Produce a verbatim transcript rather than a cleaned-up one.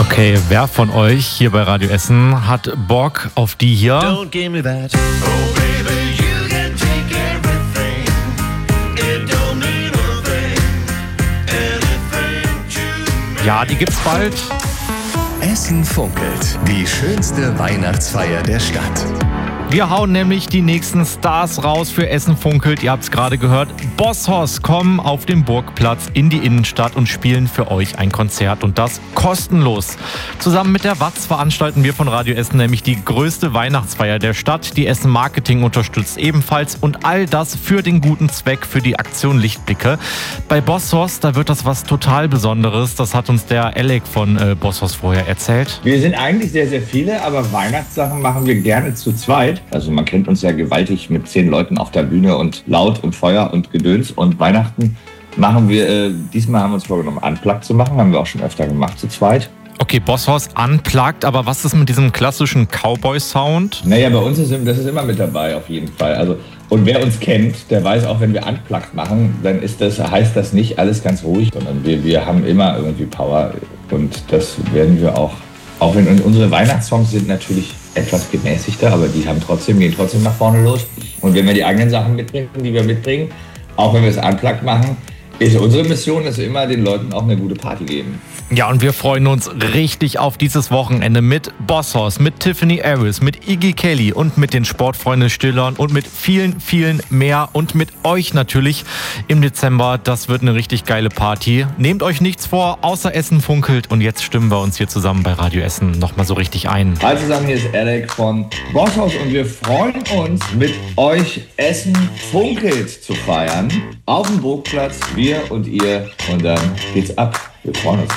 Okay, wer von euch hier bei Radio Essen hat Bock auf die hier? Don't give me that. Oh baby, you can take everything. It don't mean a thing. Anything to me. Ja, die gibt's bald. Essen funkelt. Die schönste Weihnachtsfeier der Stadt. Wir hauen nämlich die nächsten Stars raus für Essen funkelt. Ihr habt es gerade gehört. Boss-Hoss kommen auf den Burgplatz in die Innenstadt und spielen für euch ein Konzert. Und das kostenlos. Zusammen mit der Watz veranstalten wir von Radio Essen nämlich die größte Weihnachtsfeier der Stadt. Die Essen Marketing unterstützt ebenfalls. Und all das für den guten Zweck, für die Aktion Lichtblicke. Bei Boss-Hoss, da wird das was total Besonderes. Das hat uns der Alec von äh, Boss-Hoss vorher erzählt. Wir sind eigentlich sehr, sehr viele, aber Weihnachtssachen machen wir gerne zu zweit. Also man kennt uns ja gewaltig mit zehn Leuten auf der Bühne und laut und Feuer und Gedöns. Und Weihnachten machen wir, äh, diesmal haben wir uns vorgenommen, Unplugged zu machen. Haben wir auch schon öfter gemacht zu zweit. Okay, Boss-Hoss Unplugged, aber was ist mit diesem klassischen Cowboy-Sound? Naja, bei uns ist das ist immer mit dabei auf jeden Fall. Also, und wer uns kennt, der weiß auch, wenn wir Unplugged machen, dann ist das, heißt das nicht alles ganz ruhig, sondern wir, wir haben immer irgendwie Power. Und das werden wir auch, auch wenn unsere Weihnachtssongs sind natürlich etwas gemäßigter, aber die haben trotzdem, gehen trotzdem nach vorne los. Und wenn wir die eigenen Sachen mitbringen, die wir mitbringen, auch wenn wir es unplugged machen, ist unsere Mission, dass wir immer den Leuten auch eine gute Party geben. Ja, und wir freuen uns richtig auf dieses Wochenende mit Boss-Hoss, mit Tiffany Harris, mit Iggy Kelly und mit den Sportfreunde Stillern und mit vielen, vielen mehr und mit euch natürlich im Dezember. Das wird eine richtig geile Party. Nehmt euch nichts vor, außer Essen funkelt. Und jetzt stimmen wir uns hier zusammen bei Radio Essen nochmal so richtig ein. Hi zusammen, hier ist Alec von Boss-Hoss und wir freuen uns, mit euch Essen funkelt zu feiern. Auf dem Burgplatz, wir und ihr. Und dann geht's ab. Wir freuen uns.